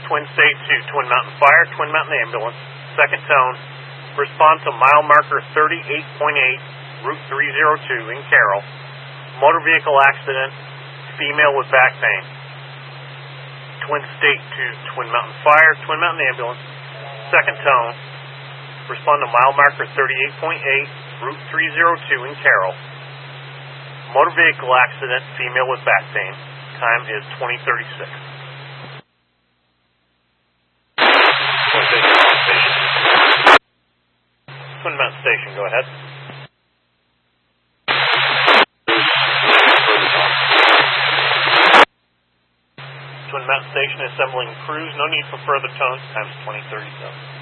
Twin State to Twin Mountain Fire, Twin Mountain Ambulance, second tone. Respond to mile marker 38.8, Route 302 in Carroll. Motor vehicle accident, female with back pain. Twin State to Twin Mountain Fire, Twin Mountain Ambulance, second tone. Respond to mile marker 38.8, Route 302 in Carroll. Motor vehicle accident, female with back pain. Time is 20:36. Twin Mountain Station, go ahead. Twin Mountain Station assembling crews. No need for further tones. Time's 20:37.